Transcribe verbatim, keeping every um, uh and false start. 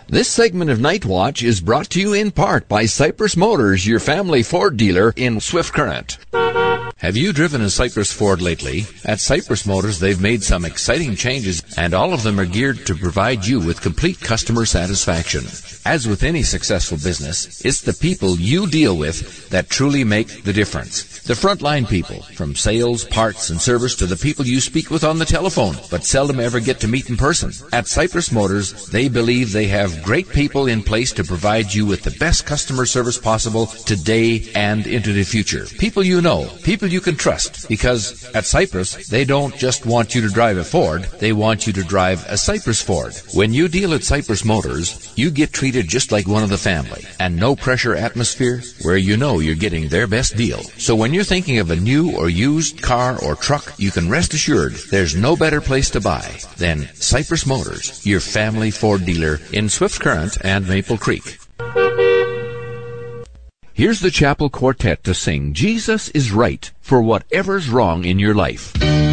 This segment of Night Watch is brought to you in part by Cypress Motors, your family Ford dealer in Swift Current. Have you driven a Cypress Ford lately? At Cypress Motors, they've made some exciting changes, and all of them are geared to provide you with complete customer satisfaction. As with any successful business, it's the people you deal with that truly make the difference. The frontline people, from sales, parts, and service to the people you speak with on the telephone, but seldom ever get to meet in person. At Cypress Motors, they believe they have great people in place to provide you with the best customer service possible today and into the future. People you know, people you can trust, because at Cypress, they don't just want you to drive a Ford, they want you to drive a Cypress Ford. When you deal at Cypress Motors, you get treated just like one of the family, and no pressure atmosphere where you know you're getting their best deal. So when you're thinking of a new or used car or truck, you can rest assured there's no better place to buy than Cypress Motors, your family Ford dealer in Swift Current and Maple Creek. Here's the Chapel Quartet to sing Jesus is Right for Whatever's Wrong in Your Life.